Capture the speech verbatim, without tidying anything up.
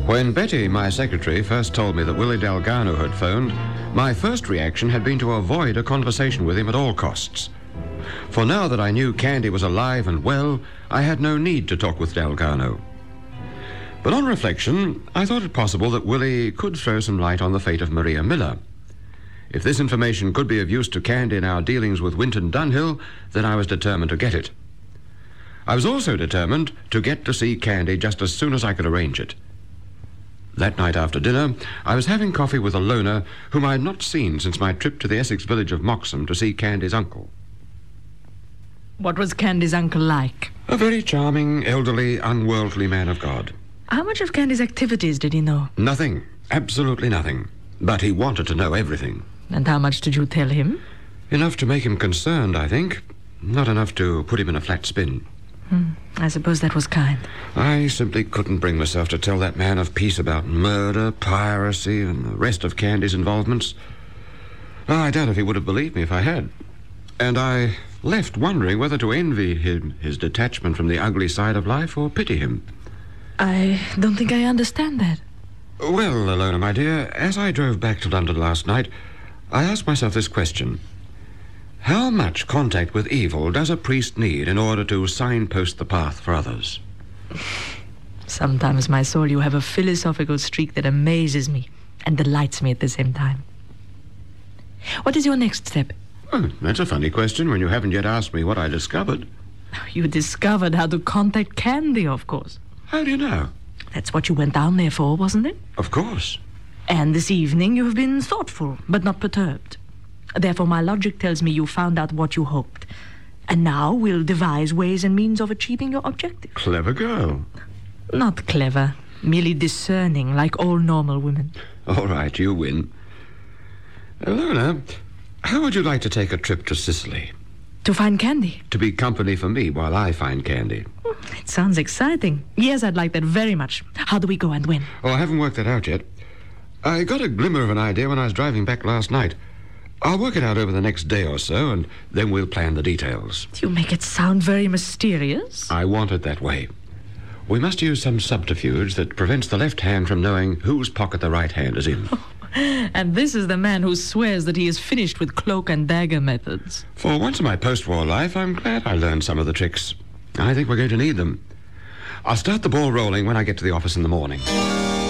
When Betty, my secretary, first told me that Willie Delgado had phoned, my first reaction had been to avoid a conversation with him at all costs. For now that I knew Candy was alive and well, I had no need to talk with Delgado. But on reflection, I thought it possible that Willie could throw some light on the fate of Maria Miller. If this information could be of use to Candy in our dealings with Winton Dunhill, then I was determined to get it. I was also determined to get to see Candy just as soon as I could arrange it. That night after dinner, I was having coffee with a loner whom I had not seen since my trip to the Essex village of Moxham to see Candy's uncle. What was Candy's uncle like? A very charming, elderly, unworldly man of God. How much of Candy's activities did he know? Nothing. Absolutely nothing. But he wanted to know everything. And how much did you tell him? Enough to make him concerned, I think. Not enough to put him in a flat spin. Hmm. I suppose that was kind. I simply couldn't bring myself to tell that man of peace about murder, piracy, and the rest of Candy's involvements. Oh, I doubt if he would have believed me if I had. And I left wondering whether to envy him his detachment from the ugly side of life or pity him. I don't think I understand that. Well, Alona, my dear, as I drove back to London last night, I asked myself this question. How much contact with evil does a priest need in order to signpost the path for others? Sometimes, my soul, you have a philosophical streak that amazes me and delights me at the same time. What is your next step? Oh, that's a funny question when you haven't yet asked me what I discovered. You discovered how to contact Candy, of course. How do you know? That's what you went down there for, wasn't it? Of course. And this evening you have been thoughtful, but not perturbed. Therefore, my logic tells me you found out what you hoped. And now we'll devise ways and means of achieving your objective. Clever girl. Not clever, merely discerning, like all normal women. All right, you win. Alona, how would you like to take a trip to Sicily? To find Candy? To be company for me while I find Candy. It sounds exciting. Yes, I'd like that very much. How do we go and when? Oh, I haven't worked that out yet. I got a glimmer of an idea when I was driving back last night. I'll work it out over the next day or so, and then we'll plan the details. You make it sound very mysterious. I want it that way. We must use some subterfuge that prevents the left hand from knowing whose pocket the right hand is in. And this is the man who swears that he is finished with cloak and dagger methods. For once in my post-war life, I'm glad I learned some of the tricks. I think we're going to need them. I'll start the ball rolling when I get to the office in the morning.